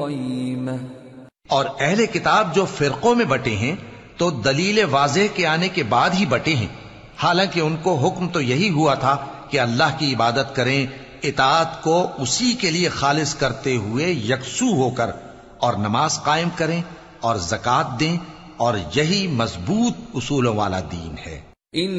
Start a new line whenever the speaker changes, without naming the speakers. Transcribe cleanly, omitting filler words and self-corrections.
और अहले किताब जो फिरकों में बटे हैं तो दलील वाज़ेह के आने के बाद ही बटे हैं, हालांकि उनको हुक्म तो यही हुआ था कि अल्लाह की इबादत करें, इताअत को उसी के लिए खालिस करते हुए यकसू होकर, और नमाज कायम करें और ज़कात दें, और यही मजबूत उसूलों वाला दीन है।